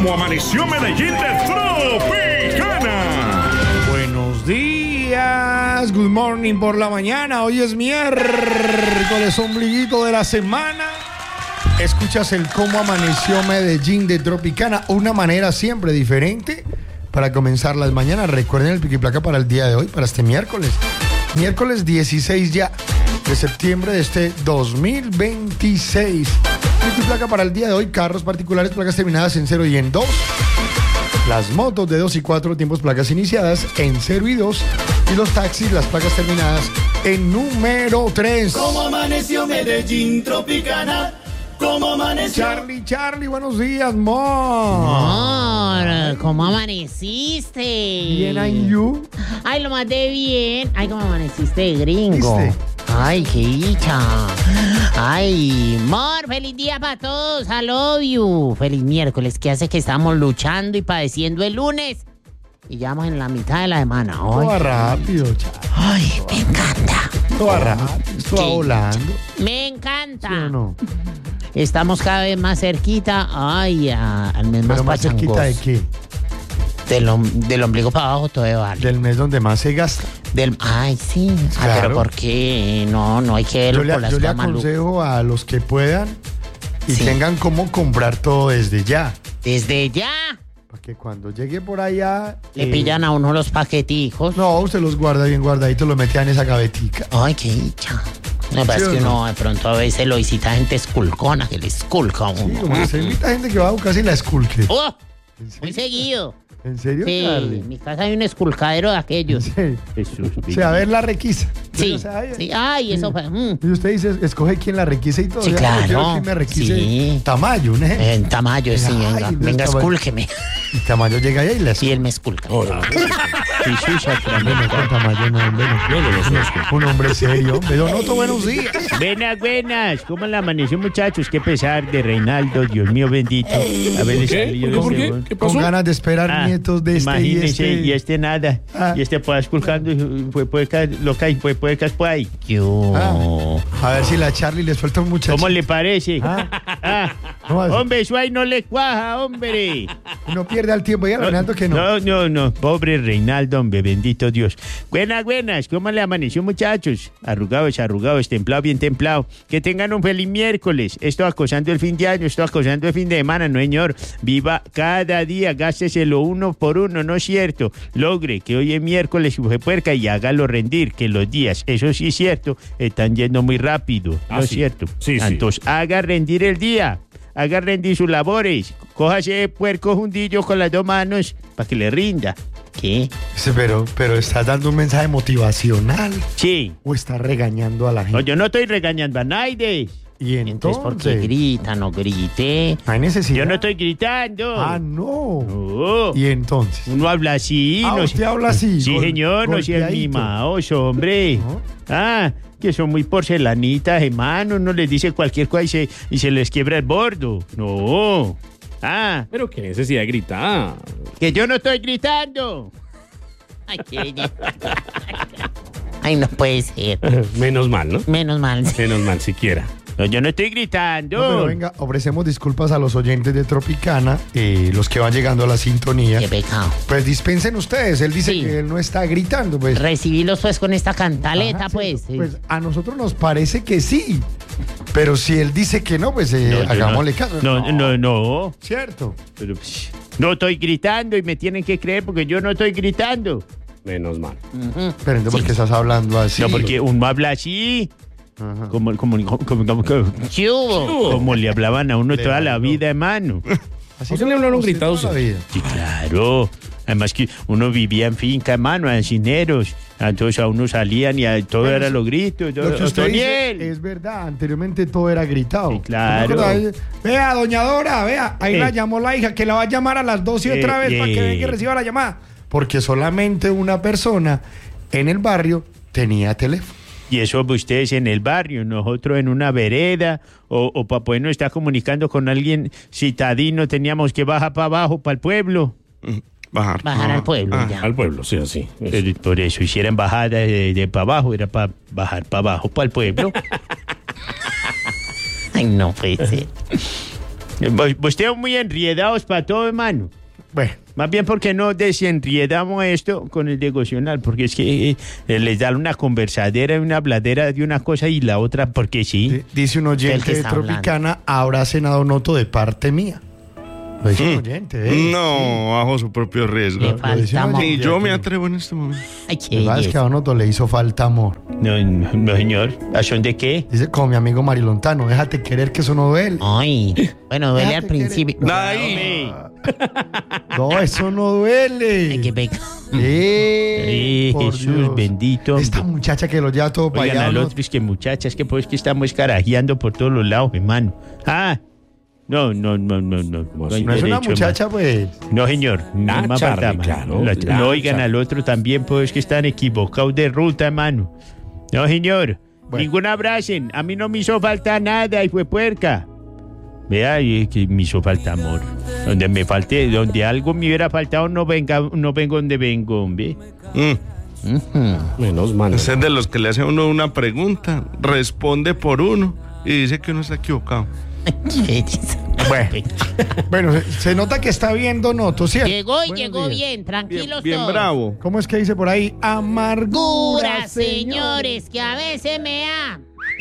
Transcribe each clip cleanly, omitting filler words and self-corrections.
cómo amaneció Medellín de Tropicana. Buenos días, good morning por la mañana. Hoy es miércoles, ombliguito de la semana. Escuchas el cómo amaneció Medellín de Tropicana, una manera siempre diferente para comenzar las mañanas. Recuerden el pico y placa para el día de hoy, para este miércoles 16 ya de septiembre de este 2026. Pico y placa para el día de hoy: carros particulares, placas terminadas en 0 y en 2. Las motos de 2 y 4, tiempos, placas iniciadas en 0 y 2. Y los taxis, las placas terminadas en número 3. ¿Cómo amaneció Medellín Tropicana? ¿Cómo amaneció? Charlie, buenos días, amor. ¿Cómo amaneciste? Bien, and you. Ay, lo más de bien. Ay, ¿cómo amaneciste de gringo? ¿Viste? Ay, qué dicha. Ay, amor, feliz día para todos. I love you. Feliz miércoles, que hace que estamos luchando y padeciendo el lunes. Y ya vamos en la mitad de la semana. Todo va rápido, Charlie. Ay, me encanta. Todo va rápido, todo va volando. Me encanta. ¿Sí o no? Estamos cada vez más cerquita. Ay, al mes más ¿Pero más cerquita pachangos. de qué? Del ombligo para abajo todo vale. Del mes donde más se gasta. Ay, sí. Claro. Pero ¿por qué? No hay que verlo por las Yo le camas. aconsejo a los que puedan y Sí. tengan cómo comprar todo desde ya. Desde ya Para que cuando llegue por allá... le pillan a uno los paquetijos. No, usted los guarda bien guardaditos, los mete en esa gavetica. Ay, qué dicha. No, pero ¿Sí es o que no? uno de pronto a veces lo visita gente esculcona, que le esculca a Sí, uno. como que se invita gente que va a buscarse la esculque. ¡Oh! ¿En serio? Muy seguido. ¿En serio, Sí, Charlie? en mi casa hay un esculcadero de aquellos. Sí. O sea, a ver la requisa. Sí, O sea, sí. Ay, eso fue. Y usted dice, escoge quién la requise y todo. Sí, O sea, yo quiero claro. quien me requise Sí. Tamayo, ¿no? En Tamayo, sí, Ay, venga. Dios, Venga, Tamayo. escúlqueme. Y Tamayo llega ahí y le Y él me esculca. Sí, no, con Tamayo no, hombre, no. Un hombre serio. Pero Noto, buenos días. Buenas. ¿Cómo la amaneció, muchachos? Qué pesar de Reinaldo, Dios mío bendito. A ver, salido ¿Por ese qué? weón. ¿Qué Con pasó? ganas de esperar nietos de este y Imagínense, este. y este nada. Ah. Y este pues esculcando y puede caer loca y puede caer por ahí. Yo. A ver si la Charlie le suelta un muchacho. ¿Cómo le parece? Ah. ¿Cómo así? Hombre, eso ahí no le cuaja, hombre. No pierda el tiempo. Dígale a Reinaldo que no. No. Pobre Reinaldo, hombre, bendito Dios. Buenas. ¿Cómo le amaneció, muchachos? Arrugados, templado, bien templado. Que tengan un feliz miércoles. Estoy acosando el fin de año, estoy acosando el fin de semana, no, señor. Viva cada día, gásteselo uno por uno, ¿no es cierto? Logre que hoy es miércoles, hijo de puerca, y hágalo rendir, que los días, eso sí es cierto, están yendo muy rápido, ¿no es sí. cierto? Sí. Entonces, haga rendir el día. Haga rendir sus labores. Cójase puerco jundillo con las 2 manos para que le rinda. ¿Qué? Sí, pero ¿estás dando un mensaje motivacional Sí. o estás regañando a la No, gente? yo no estoy regañando a nadie. Y Entonces, ¿por qué entonces, grita? No grite. no hay necesidad. Yo no estoy gritando. Ah, no. No. Y entonces. Uno habla así. Ah, no usted sé- habla así. Sí, señor, no sean golpeadito. mimados, hombre. ¿No? Ah, que son muy porcelanitas, hermano. Uno les dice cualquier cosa y se les quiebra el bordo. No. Ah, Pero qué necesidad de gritar. que yo no estoy gritando. Ay, qué. Ay, no puede ser. Menos mal, ¿no? Menos mal. Menos mal, siquiera. No, yo no estoy gritando. No, pero venga, ofrecemos disculpas a los oyentes de Tropicana, los que van llegando a la sintonía. Qué pecado. Pues dispensen ustedes, él dice Sí. que él no está gritando, pues. Recibílos pues con esta cantaleta, Ajá, pues. cierto. Pues a nosotros nos parece que sí, pero si él dice que no, pues No, yo hagámosle no. caso. No. Cierto. Pero, no estoy gritando y me tienen que creer porque yo no estoy gritando. Menos mal. Ujú. Pero entonces, ¿por qué estás hablando así? No, porque uno habla así, Ajá. como ¿Qué hubo? le hablaban a uno toda la vida, hermano. Así ¿A usted le hablaron usted gritado, toda la sí? vida. Sí, claro. Además que uno vivía en finca, hermano, encineros. Entonces a uno salían y todo Bueno, era los gritos. Lo que usted dice Otoniel. es verdad, anteriormente todo era gritado. Sí, claro. ¿No me acordaba? Vea, doña Dora, vea, ahí la llamó la hija, que la va a llamar a las 12 otra vez para que venga y reciba la llamada. Porque solamente una persona en el barrio tenía teléfono. Y eso ustedes en el barrio, nosotros en una vereda, o para podernos estar comunicando con alguien citadino, teníamos que bajar para abajo, para el pueblo. Bajar. Bajar al pueblo, ya. Al pueblo, sí, así. Pero por eso hicieran bajada de para abajo, era para bajar para abajo, para el pueblo. Ay, no puede ser. Ustedes muy enriedados para todo, hermano. Bueno, Más bien porque no desenriedamos esto con el devocional, porque es que les da una conversadera y una habladera de una cosa y la otra, porque sí. dice un El oyente que de está Tropicana, habrá cenado Noto de parte mía. Lo dice un oyente, ¿eh? No, bajo su propio riesgo. Le Lo dice un falta amor. oyente Ni yo me aquí. atrevo en este momento. Ay, Lo qué que pasa es que a belleza. Noto le hizo falta amor. No, señor. ¿A son de qué? Dice como mi amigo Marilontano, déjate querer que eso no duele. Ay, bueno, duele al Déjate principio. Ay. No, eso no duele. Ay, qué pecado. Por Jesús Dios. bendito. Esta hombre. muchacha que lo lleva todo para Oigan allá. al ¿no? otro, es que muchachas, que pues que estamos carajeando por todos los lados, hermano. Ah, no. No hay No es una derecho, muchacha, pues. hermano. No, señor. No más Charlie, faltaba. claro, No, claro, no oigan Charlie. al otro también, pues que están equivocados de ruta, hermano. No, señor. Bueno. Ningún abracen. A mí no me hizo falta nada y fue puerca. Vea, y que me hizo falta amor. Donde algo me hubiera faltado, no vengo donde vengo, hombre. Menos mal. Ese es de los que le hace a uno una pregunta, responde por uno y dice que uno está equivocado. Qué belleza. Bueno, se nota que está viendo Noto, ¿cierto? Llegó y Buenos llegó días. bien, tranquilos Bien todos. bravo. ¿Cómo es que dice por ahí? Amargura, Pura, señores, que a veces me da.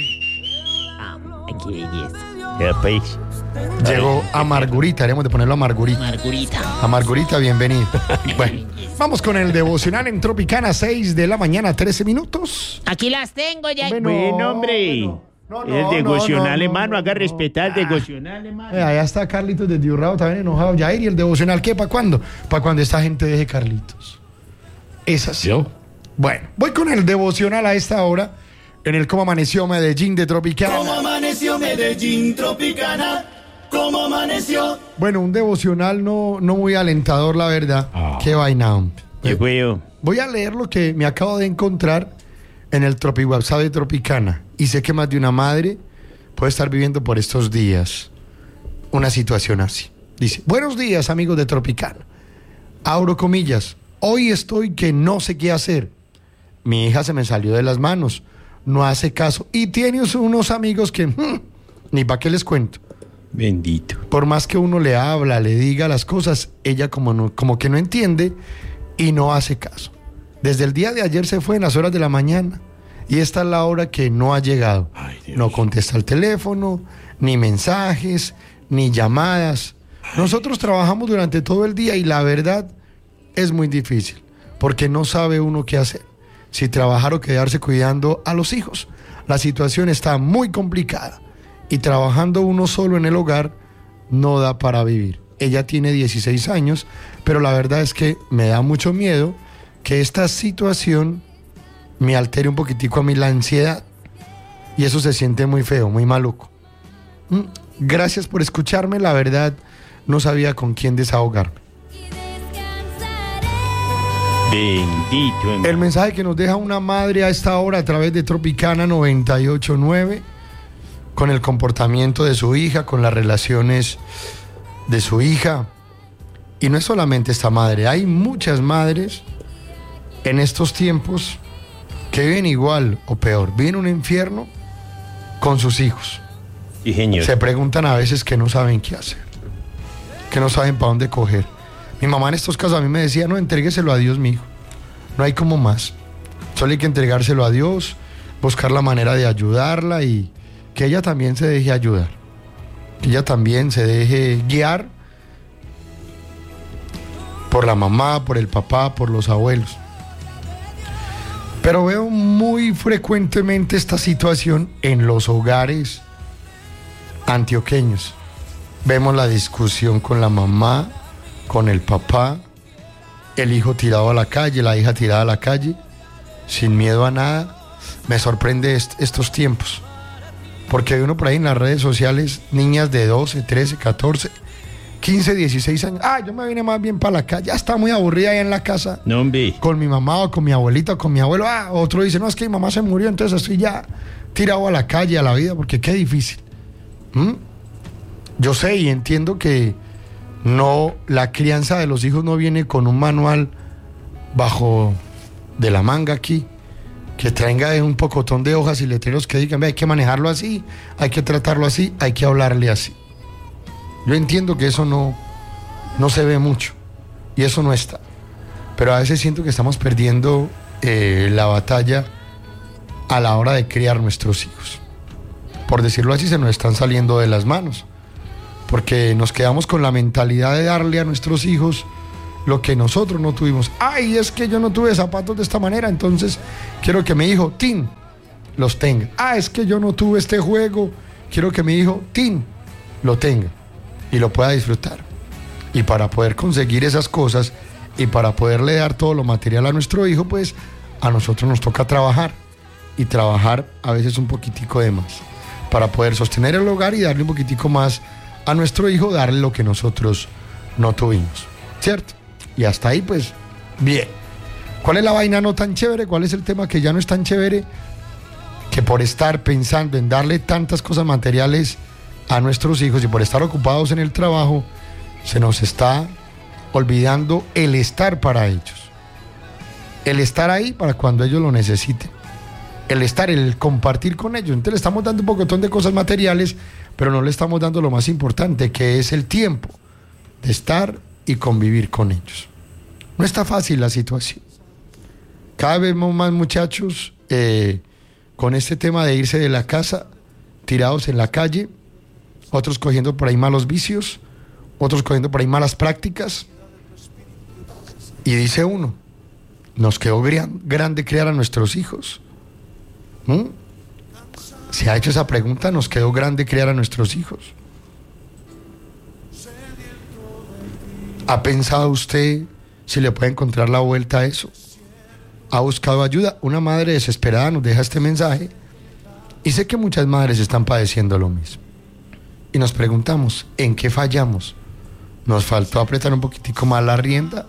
Ay, qué belleza. Ya, pues. Llegó Amargurita, haremos de ponerlo Amargurita. Margurita. Amargurita, bienvenido. Bueno, vamos con el devocional en Tropicana, 6 de la mañana, 13 minutos. Aquí las tengo ya. Hombre, no. Buen hombre. no, El devocional, no, hermano. no, Haga no. respetar el devocional, hermano. Allá está Carlitos de Diurrao también enojado. Jair, ¿y el devocional qué? ¿Para cuándo? Para cuando esta gente deje Carlitos. Es así. ¿Yo? Bueno, voy con el devocional a esta hora en el Cómo Amaneció Medellín de Tropicana. Como amaneció Medellín Tropicana, como amaneció. Bueno, un devocional no muy alentador, la verdad. Qué vaina, hombre. Qué feo. Voy a leer lo que me acabo de encontrar en el WhatsApp de Tropicana. Y sé que más de una madre puede estar viviendo por estos días una situación así. Dice, buenos días, amigos de Tropicana. Abro comillas. Hoy estoy que no sé qué hacer. Mi hija se me salió de las manos. No hace caso. Y tiene unos amigos que... ni para qué les cuento. Bendito. Por más que uno le habla, le diga las cosas, ella como que no entiende y no hace caso. Desde el día de ayer se fue en las horas de la mañana y esta es la hora que no ha llegado. Ay, Dios. No contesta el teléfono, ni mensajes, ni llamadas. Nosotros trabajamos durante todo el día y la verdad es muy difícil porque no sabe uno qué hacer. Si trabajar o quedarse cuidando a los hijos. La situación está muy complicada. Y trabajando uno solo en el hogar no da para vivir. Ella tiene 16 años, pero la verdad es que me da mucho miedo que esta situación me altere un poquitico a mí la ansiedad. Y eso se siente muy feo, muy maluco. Gracias por escucharme, la verdad no sabía con quién desahogarme. Bendito, hermano. El mensaje que nos deja una madre a esta hora a través de Tropicana 98.9 con el comportamiento de su hija, con las relaciones de su hija. Y no es solamente esta madre, hay muchas madres en estos tiempos que viven igual o peor, viven un infierno con sus hijos. Sí, señor. Se preguntan a veces que no saben qué hacer, que no saben para dónde coger. Mi mamá en estos casos a mí me decía, no, entrégueselo a Dios, mi hijo. No hay como más. Solo hay que entregárselo a Dios, buscar la manera de ayudarla y que ella también se deje ayudar. Que ella también se deje guiar por la mamá, por el papá, por los abuelos. Pero veo muy frecuentemente esta situación en los hogares antioqueños. Vemos la discusión con la mamá, con el papá, el hijo tirado a la calle, la hija tirada a la calle, sin miedo a nada. Me sorprende estos tiempos, porque hay uno por ahí en las redes sociales, niñas de 12, 13, 14, 15, 16 años. Yo me vine más bien para la calle, ya está muy aburrida ahí en la casa, No, hombre. con mi mamá o con mi abuelita o con mi abuelo. Otro dice, no, es que mi mamá se murió, entonces estoy ya tirado a la calle, a la vida, porque qué difícil. Yo sé y entiendo que no, la crianza de los hijos no viene con un manual bajo de la manga aquí, que traiga un pocotón de hojas y letreros que digan, hay que manejarlo así, hay que tratarlo así, hay que hablarle así. Yo entiendo que eso no se ve mucho y eso no está. Pero a veces siento que estamos perdiendo la batalla a la hora de criar nuestros hijos. Por decirlo así, se nos están saliendo de las manos. Porque nos quedamos con la mentalidad de darle a nuestros hijos lo que nosotros no tuvimos. Ay, es que yo no tuve zapatos de esta manera, entonces quiero que mi hijo, Tin, los tenga. Ah, es que yo no tuve este juego, quiero que mi hijo, Tin, lo tenga y lo pueda disfrutar. Y para poder conseguir esas cosas y para poderle dar todo lo material a nuestro hijo, pues a nosotros nos toca trabajar. Y trabajar a veces un poquitico de más. Para poder sostener el hogar y darle un poquitico más a nuestro hijo, darle lo que nosotros no tuvimos. ¿Cierto? Y hasta ahí, pues, bien. ¿Cuál es la vaina no tan chévere? ¿Cuál es el tema que ya no es tan chévere? Que por estar pensando en darle tantas cosas materiales a nuestros hijos y por estar ocupados en el trabajo, se nos está olvidando el estar para ellos. El estar ahí para cuando ellos lo necesiten. El estar, el compartir con ellos. Entonces le estamos dando un pocotón de cosas materiales, pero no le estamos dando lo más importante, que es el tiempo de estar y convivir con ellos. No está fácil la situación. Cada vez más muchachos con este tema de irse de la casa, tirados en la calle, otros cogiendo por ahí malos vicios, otros cogiendo por ahí malas prácticas. Y dice uno, nos quedó grande criar a nuestros hijos. ¿Se ha hecho esa pregunta? ¿Nos quedó grande criar a nuestros hijos? ¿Ha pensado usted si le puede encontrar la vuelta a eso? ¿Ha buscado ayuda? Una madre desesperada nos deja este mensaje y sé que muchas madres están padeciendo lo mismo. Y nos preguntamos, ¿en qué fallamos? ¿Nos faltó apretar un poquitico más la rienda?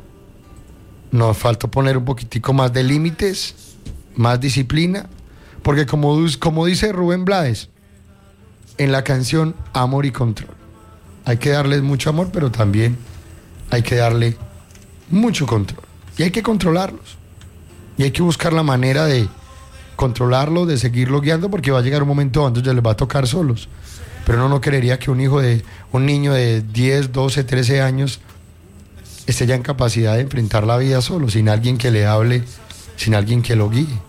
¿Nos faltó poner un poquitico más de límites? ¿Más disciplina? Porque como dice Rubén Blades en la canción Amor y Control, hay que darles mucho amor, pero también hay que darle mucho control. Y hay que controlarlos. Y hay que buscar la manera de controlarlos, de seguirlos guiando, porque va a llegar un momento donde les va a tocar solos. Pero uno no querería que un niño de 10, 12, 13 años esté ya en capacidad de enfrentar la vida solo, sin alguien que le hable, sin alguien que lo guíe.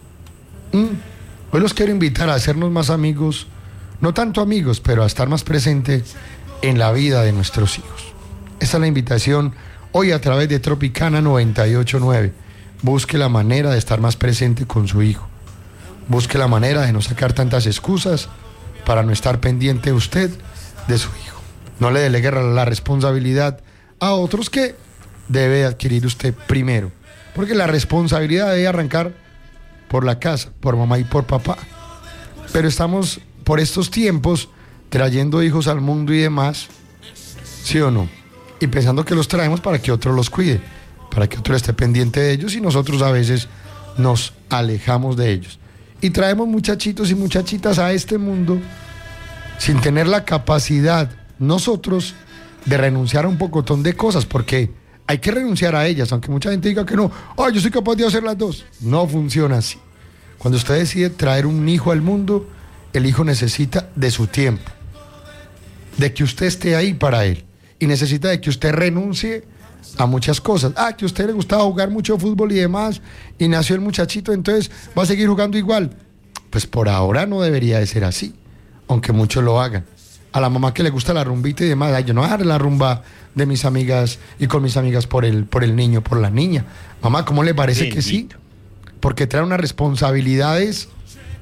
Hoy los quiero invitar a hacernos más amigos, no tanto amigos, pero a estar más presentes en la vida de nuestros hijos. Esta es la invitación hoy a través de Tropicana 98.9. Busque la manera de estar más presente con su hijo. Busque la manera de no sacar tantas excusas para no estar pendiente usted de su hijo. No le delegue la responsabilidad a otros que debe adquirir usted primero. Porque la responsabilidad debe arrancar por la casa, por mamá y por papá. Pero estamos por estos tiempos trayendo hijos al mundo y demás, ¿sí o no? Y pensando que los traemos para que otro los cuide, para que otro esté pendiente de ellos, y nosotros a veces nos alejamos de ellos. Y traemos muchachitos y muchachitas a este mundo sin tener la capacidad nosotros de renunciar a un pocotón de cosas, porque hay que renunciar a ellas, aunque mucha gente diga que no. Ay, yo soy capaz de hacer las dos. No funciona así. Cuando usted decide traer un hijo al mundo, el hijo necesita de su tiempo, de que usted esté ahí para él, y necesita de que usted renuncie a muchas cosas. Ah, que a usted le gustaba jugar mucho fútbol y demás, y nació el muchachito, entonces va a seguir jugando igual. Pues por ahora no debería de ser así, aunque muchos lo hagan. A la mamá que le gusta la rumbita y demás, ay, yo no voy a dar la rumba de mis amigas y con mis amigas por el niño, por la niña. Mamá, ¿cómo le parece que sí? Porque trae unas responsabilidades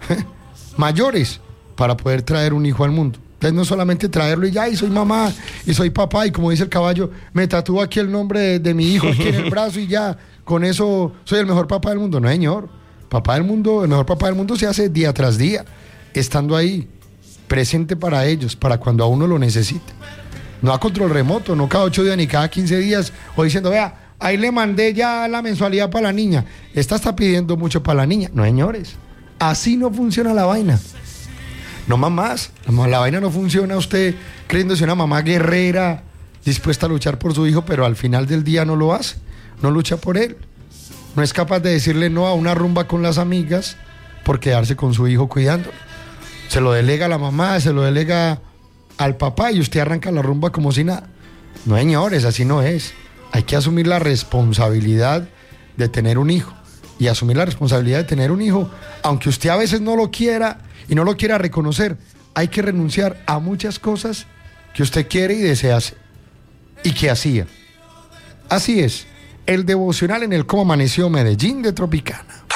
mayores para poder traer un hijo al mundo. Entonces no solamente traerlo y ya, y soy mamá, y soy papá, y como dice el caballo, me tatúo aquí el nombre de mi hijo aquí en el brazo y ya, con eso soy el mejor papá del mundo. No, señor. Papá del mundo, el mejor papá del mundo se hace día tras día, estando ahí, presente para ellos, para cuando a uno lo necesite. No a control remoto, no cada 8 días ni cada 15 días, o diciendo, vea, ahí le mandé ya la mensualidad para la niña. Esta está pidiendo mucho para la niña. No, señores, así no funciona la vaina. No, mamás, la vaina no funciona usted creyéndose una mamá guerrera, dispuesta a luchar por su hijo, pero al final del día no lo hace, no lucha por él. No es capaz de decirle no a una rumba con las amigas por quedarse con su hijo cuidándolo. Se lo delega a la mamá, se lo delega al papá y usted arranca la rumba como si nada. No, señores, así no es. Hay que asumir la responsabilidad de tener un hijo. Y asumir la responsabilidad de tener un hijo, aunque usted a veces no lo quiera y no lo quiera reconocer, hay que renunciar a muchas cosas que usted quiere y desea hacer y que hacía. Así es, el devocional en el Cómo Amaneció Medellín de Tropicana.